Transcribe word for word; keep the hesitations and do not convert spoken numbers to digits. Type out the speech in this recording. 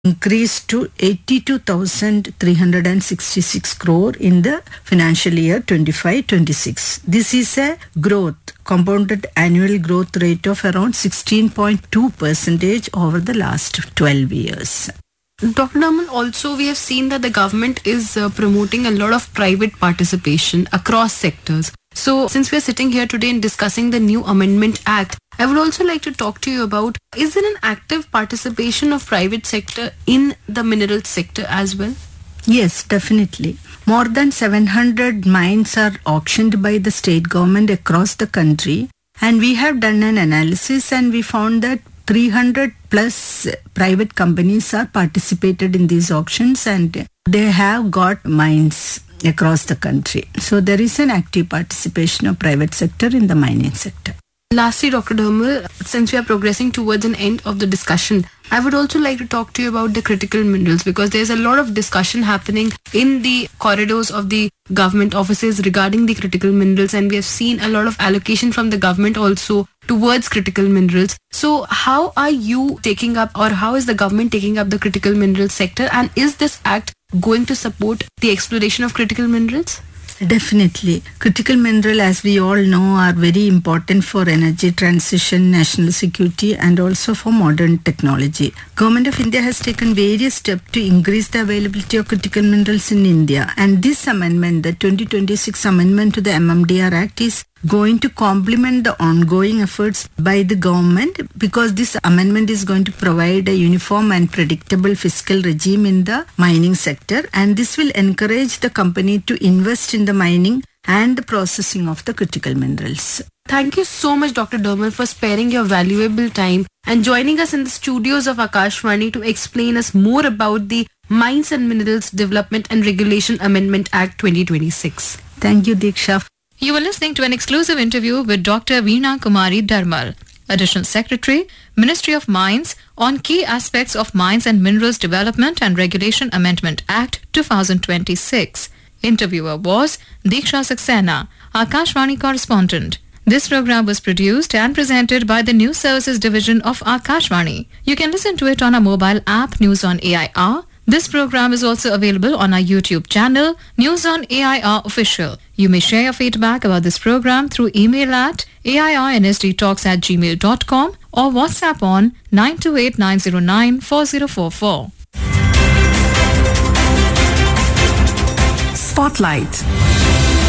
increased to eighty-two thousand three hundred sixty-six crore in the financial year twenty-five twenty-six. This is a growth, compounded annual growth rate of around sixteen point two percent over the last twelve years. Doctor Dharmal, also we have seen that the government is uh, promoting a lot of private participation across sectors. So since we are sitting here today and discussing the new Amendment Act, I would also like to talk to you about, is there an active participation of private sector in the minerals sector as well? Yes, definitely. More than seven hundred mines are auctioned by the state government across the country, and we have done an analysis and we found that three hundred plus private companies are participated in these auctions and they have got mines across the country. So there is an active participation of private sector in the mining sector. Lastly, Doctor Dharmal, since we are progressing towards an end of the discussion, I would also like to talk to you about the critical minerals, because there's a lot of discussion happening in the corridors of the government offices regarding the critical minerals, and we have seen a lot of allocation from the government also towards critical minerals. So how are you taking up, or how is the government taking up the critical minerals sector, and is this act going to support the exploration of critical minerals? Definitely. Critical mineral, as we all know, are very important for energy transition, national security, and also for modern technology. Government of India has taken various steps to increase the availability of critical minerals in India. And this amendment, the twenty twenty-six amendment to the M M D R Act, is going to complement the ongoing efforts by the government, because this amendment is going to provide a uniform and predictable fiscal regime in the mining sector, and this will encourage the company to invest in the mining and the processing of the critical minerals. Thank you so much, Doctor Dharmal, for sparing your valuable time and joining us in the studios of Akashvani to explain us more about the Mines and Minerals Development and Regulation Amendment Act twenty twenty-six. Thank you, Diksha. You were listening to an exclusive interview with Doctor Veena Kumari Dharmal, Additional Secretary, Ministry of Mines, on key aspects of Mines and Minerals Development and Regulation Amendment Act twenty twenty-six. Interviewer was Diksha Saxena, Akashvani correspondent. This program was produced and presented by the News Services Division of Akashvani. You can listen to it on our mobile app, News on A I R. This program is also available on our YouTube channel, News on A I R Official. You may share your feedback about this program through email at airnsdtalks at gmail dot com or WhatsApp on nine two eight nine zero nine four zero four four. Spotlight.